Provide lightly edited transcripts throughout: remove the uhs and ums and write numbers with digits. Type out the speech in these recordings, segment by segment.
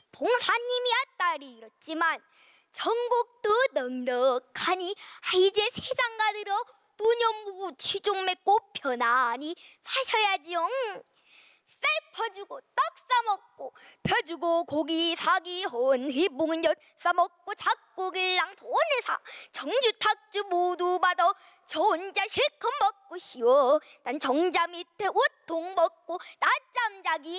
봉사님이야 딸이 이렇지만 전국도 넉넉하니 이제 세상가 들어 노년부부 취종 맺고 편안히 사셔야지요. 쌀 퍼주고 떡 싸먹고 펴주고 고기 사기 혼희 붕젓 싸먹고 작고길랑 돈을 사 정주 탁주 모두 받아 저 혼자 실컷 먹고 쉬워. 난 정자 밑에 우통 먹고 낮잠 자기.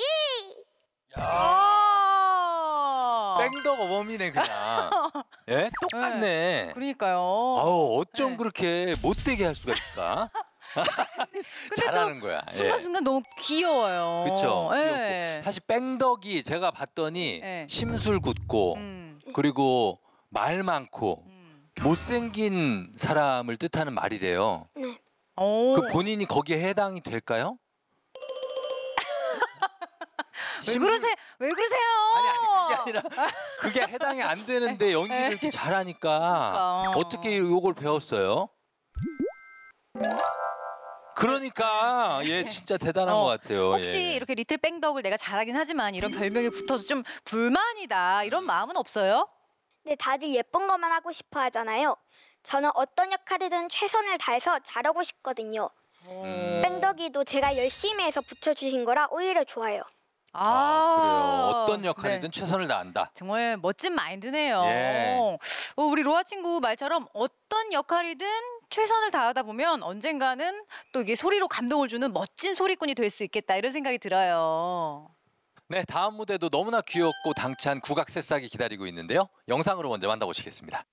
야, 뺑덕 어범이네 그냥. 예, 똑같네. 그러니까요. 아우 어쩜 네. 그렇게 못되게 할 수가 있을까? 근데 잘하는 거야. 예. 순간순간 너무 귀여워요. 그렇죠. 예. 사실 뺑덕이 제가 봤더니 예. 심술 굳고 음. 그리고 말 많고 못생긴 사람을 뜻하는 말이래요. 네. 오. 그 본인이 거기에 해당이 될까요? 왜 그러세요? 왜 그러세요? 아니 그게 아니라 그게 해당이 안 되는데 연기를 이렇게 잘하니까 그러니까. 어떻게 요걸 배웠어요? 그러니까 얘 진짜 대단한 것 같아요. 혹시 예. 이렇게 리틀 뺑덕을 내가 잘하긴 하지만 이런 별명에 붙어서 좀 불만이다 이런 마음은 없어요? 근데 다들 예쁜 것만 하고 싶어 하잖아요. 저는 어떤 역할이든 최선을 다해서 잘하고 싶거든요. 뺑덕이도 제가 열심히 해서 붙여주신 거라 오히려 좋아요. 그래요. 어떤 역할이든 네. 최선을 다한다. 정말 멋진 마인드네요. 예. 우리 로아 친구 말처럼 어떤 역할이든 최선을 다하다 보면 언젠가는 또 이게 소리로 감동을 주는 멋진 소리꾼이 될 수 있겠다 이런 생각이 들어요. 네, 다음 무대도 너무나 귀엽고 당찬 국악 새싹이 기다리고 있는데요. 영상으로 먼저 만나보시겠습니다.